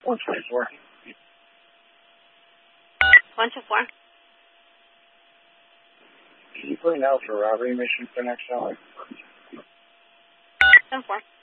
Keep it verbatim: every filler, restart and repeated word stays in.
one twenty-four. one two four. Can you put an out for robbery mission for next hour? ten four.